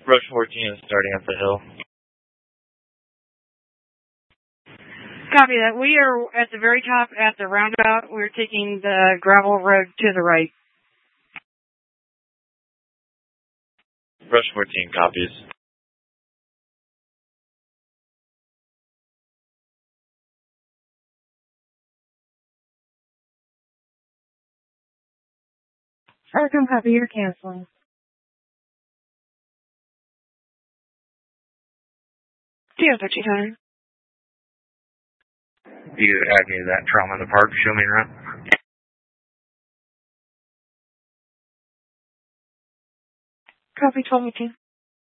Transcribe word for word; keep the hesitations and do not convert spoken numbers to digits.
Rush fourteen is starting up the hill. Copy that. We are at the very top at the roundabout. We're taking the gravel road to the right. Rush fourteen copies. Arkham, copy, you're canceling. Do you have thirteen hundred? You add me to that trauma in the park, show me around. Copy, twelve eighteen.